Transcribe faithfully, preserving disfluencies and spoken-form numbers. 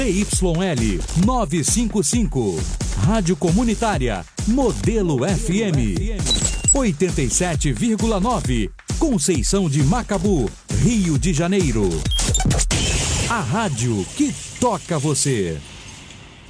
T Y L novecentos e cinquenta e cinco. Rádio Comunitária Modelo F M. oitenta e sete vírgula nove. Conceição de Macabu, Rio de Janeiro. A rádio que toca você.